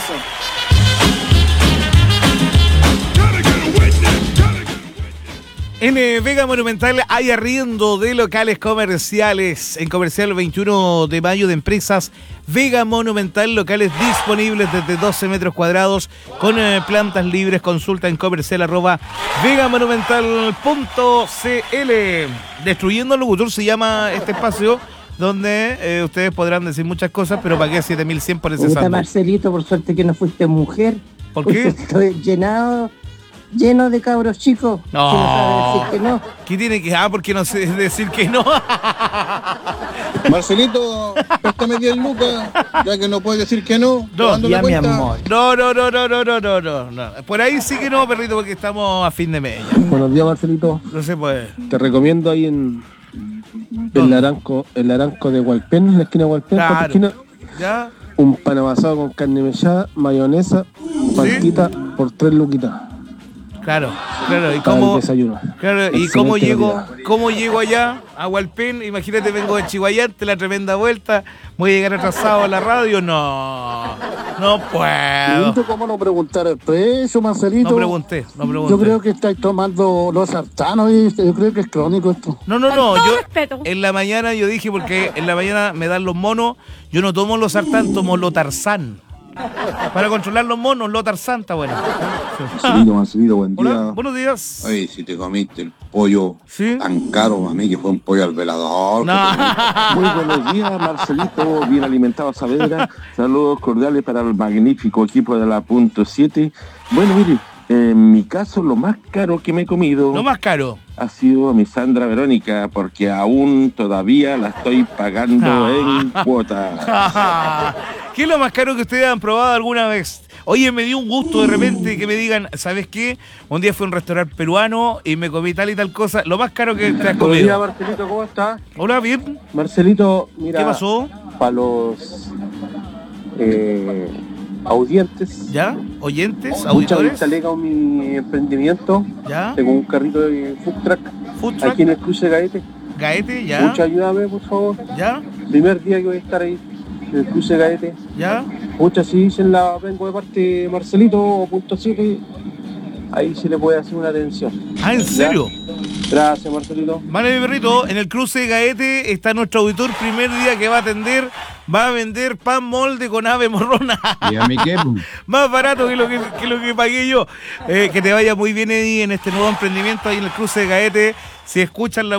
eso. En Vega Monumental hay arriendo de locales comerciales. En Comercial 21 de Mayo de Empresas Vega Monumental, locales disponibles desde 12 metros cuadrados con plantas libres. Consulta en comercial@vegamonumental.cl. Destruyendo el Locutor se llama este espacio donde ustedes podrán decir muchas cosas, pero pagué 7.100 por ese Puta, sándwich. Marcelito, por suerte que no fuiste mujer. ¿Por qué? Porque estoy lleno de cabros chicos. No. Que no saben decir que no. ¿Qué tiene que...? Porque no sé decir que no. Marcelito, préstame 10 lucas, ya que no puedes decir que no. No, dándole ya mi cuenta. amor. No. Por ahí sí que no, perrito, porque estamos a fin de mes. ya. Buenos días, Marcelito. No se puede. Te recomiendo ahí en el Naranco de Hualpén, en la esquina de Hualpén, Claro. cuarta esquina, ¿Ya? un pan amasado con carne mechada, mayonesa, paltita por 3 luquitas Claro. ¿Y para el cómo, desayuno. claro, ¿y Excelente cómo llego allá a Hualpén? Imagínate, vengo de Chihuayante, la tremenda vuelta. Voy a llegar atrasado a la radio. No puedo. ¿Cómo no preguntar el precio, Marcelito? No pregunté. Yo creo que estáis tomando los sartanos y yo creo que es crónico esto. No. todo Yo respeto. en la mañana yo dije, porque en la mañana me dan los monos, yo no tomo los sartán, tomo lo tarzán. Para controlar los monos, lo tarzán está bueno. Marcelito, buen día. Hola, buenos días. Ay, si te comiste el pollo ¿Sí? tan caro, a mí que fue un pollo al velador. No. Muy buenos días, Marcelito, bien alimentado Saavedra. Saludos cordiales para el magnífico equipo de la Punto 7. Bueno, mire, en mi caso lo más caro que me he comido Lo más caro. ha sido mi Sandra Verónica, porque aún todavía la estoy pagando en cuotas. ¿Qué es lo más caro que ustedes han probado alguna vez? Oye, me dio un gusto de repente que me digan, ¿sabes qué? Un día fui a un restaurante peruano y me comí tal y tal cosa. Lo más caro que te has Buenos días, comido. Marcelito, ¿cómo estás? Hola, bien. Marcelito, mira, ¿Qué pasó? para los audientes, ¿Ya? ¿Oyentes? mucha ¿Auditores? vista alega mi emprendimiento. ¿Ya? Tengo un carrito de food truck ¿Food truck? aquí en el cruce de Gaete. ¿Gaete? ¿Ya? Mucha ayúdame, por favor. ¿Ya? Primer día que voy a estar ahí en el cruce de Gaete. ¿Ya? Muchas si dicen vengo de parte de Marcelito o Punto 7, ahí se le puede hacer una atención. Ah, ¿en serio? Gracias, Marcelito. Vale, mi perrito, en el cruce de Gaete está nuestro auditor, primer día que va a atender, va a vender pan molde con ave morrona. ¿Y a mí qué? Más barato que lo que pagué yo. Que te vaya muy bien, Eddie, en este nuevo emprendimiento ahí en el cruce de Gaete. Si escuchan la